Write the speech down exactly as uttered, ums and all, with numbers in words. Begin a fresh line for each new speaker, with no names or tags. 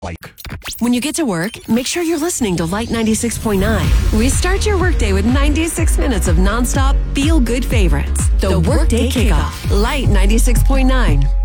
When you get to work, make sure you're listening to Light ninety-six point nine. Restart your workday with ninety-six minutes of nonstop feel-good favorites. The Workday Kickoff. Light ninety-six point nine.